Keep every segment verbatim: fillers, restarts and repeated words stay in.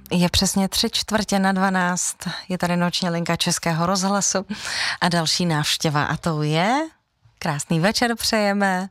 Je přesně tři čtvrtě na dvanáct, je tady noční linka Českého rozhlasu a další návštěva a to je... Krásný večer přejeme.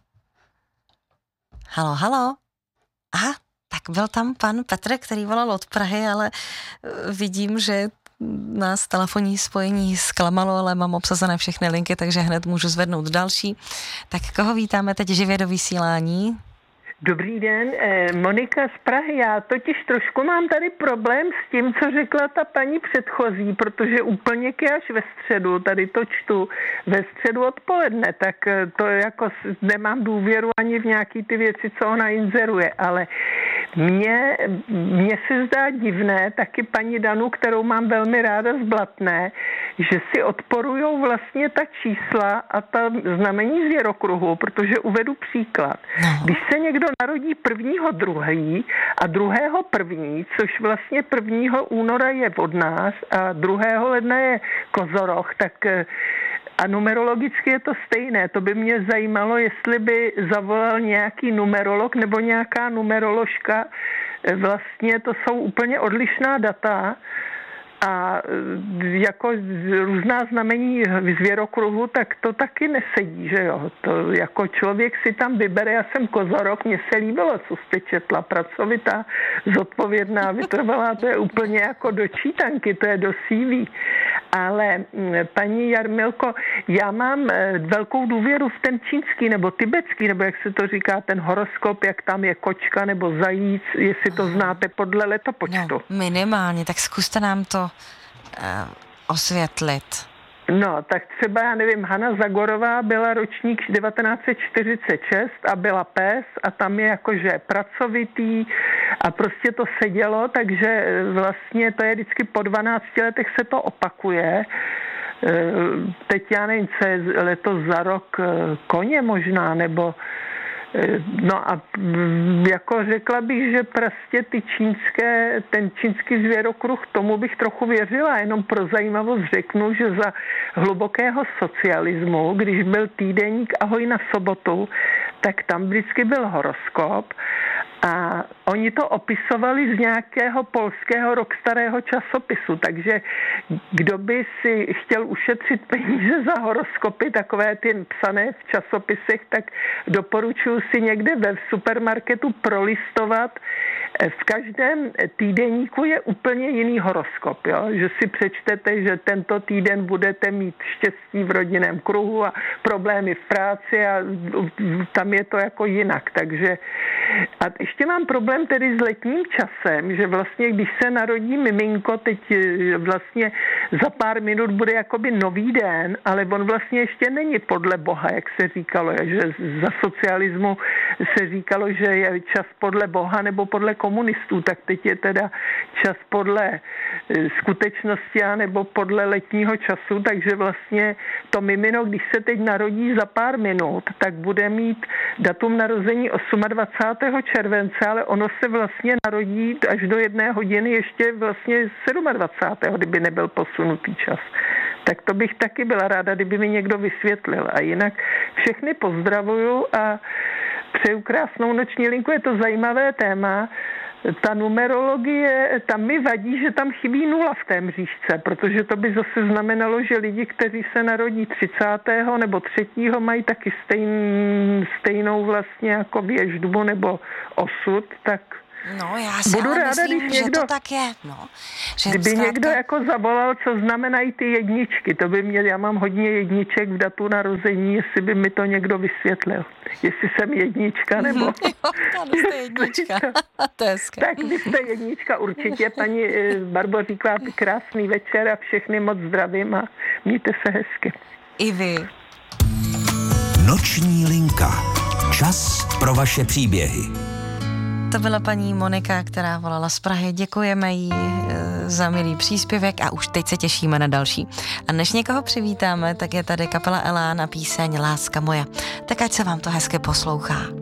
Halo, halo. Aha, tak byl tam pan Petr, který volal od Prahy, ale vidím, že nás telefonní spojení zklamalo, ale mám obsazené všechny linky, takže hned můžu zvednout další. Tak koho vítáme teď živě do vysílání? Dobrý den, Monika z Prahy. Já totiž trošku mám tady problém s tím, co řekla ta paní předchozí, protože úplně až ve středu, tady to čtu, ve středu odpoledne, tak to jako nemám důvěru ani v nějaký ty věci, co ona inzeruje, ale mně, mně se zdá divné, taky paní Danu, kterou mám velmi ráda z Blatné, že si odporujou vlastně ta čísla a ta znamení zvěrokruhu, protože uvedu příklad. Když se někdo narodí prvního druhý a druhého první, což vlastně prvního února je od nás a druhého ledna je Kozoroch, tak a numerologicky je to stejné. To by mě zajímalo, jestli by zavolal nějaký numerolog nebo nějaká numeroložka. Vlastně to jsou úplně odlišná data a jako různá znamení zvěrokruhu, tak to taky nesedí, že jo. To jako člověk si tam vybere, já jsem Kozorok, mně se líbilo, co jste četla, pracovitá, zodpovědná, vytrvalá, to je úplně jako do čítanky, to je do C V. Ale paní Jarmilko, já mám velkou důvěru v ten čínský nebo tibetský, nebo jak se to říká, ten horoskop, jak tam je kočka nebo zajíc, jestli to znáte podle letopočtu. No, minimálně, tak zkuste nám to uh, osvětlit. No, tak třeba, já nevím, Hana Zagorová byla ročník devatenáct set čtyřicet šest a byla pes a tam je jakože pracovitý a prostě to sedělo, takže vlastně to je vždycky po dvanácti letech se to opakuje. Teď já nevím, co je letos za rok, koně možná, nebo no a jako řekla bych, že prostě ty čínské, ten čínský zvěrokruh, tomu bych trochu věřila, jenom pro zajímavost řeknu, že za hlubokého socialismu, když byl týdeník Ahoj na sobotu, tak tam vždycky byl horoskop a oni to opisovali z nějakého polského rok starého časopisu, takže kdo by si chtěl ušetřit peníze za horoskopy, takové ty psané v časopisech, tak doporučuji si někde ve supermarketu prolistovat. V každém týdeníku je úplně jiný horoskop, jo? Že si přečtete, že tento týden budete mít štěstí v rodinném kruhu a problémy v práci a tam je to jako jinak, takže a ještě mám problém tedy s letním časem, že vlastně, když se narodí miminko, teď vlastně za pár minut bude jakoby nový den, ale on vlastně ještě není podle Boha, jak se říkalo, že za socialismu se říkalo, že je čas podle Boha nebo podle komunistů, tak teď je teda čas podle skutečnosti a nebo podle letního času, takže vlastně to mimino, když se teď narodí za pár minut, tak bude mít datum narození dvacátého osmého července, ale ono se vlastně narodí až do jedné hodiny ještě vlastně dvacátého sedmého kdyby nebyl posunutý čas. Tak to bych taky byla ráda, kdyby mi někdo vysvětlil. A jinak všechny pozdravuju a přeju krásnou noční linku, je to zajímavé téma. Ta numerologie, tam mi vadí, že tam chybí nula v té mřížce, protože to by zase znamenalo, že lidi, kteří se narodí třicátého nebo třetího mají taky stejn, stejnou vlastně jako věždbu nebo osud, tak no, já si budu ale ráda, myslím, když že někdo, to tak je. No, že kdyby zkrátka někdo jako zavolal, co znamenají ty jedničky, to by mě, já mám hodně jedniček v datu narození, jestli by mi to někdo vysvětlil. Jestli jsem jednička, nebo... jo, ano, jste jednička. To je hezké. Tak vy jste jednička určitě. Paní Barbo říká krásný večer a všechny moc zdravím a mějte se hezky. I vy. Noční linka. Čas pro vaše příběhy. To byla paní Monika, která volala z Prahy. Děkujeme jí za milý příspěvek a už teď se těšíme na další. A než někoho přivítáme, tak je tady kapela Elán a píseň Láska moja. Tak ať se vám to hezky poslouchá.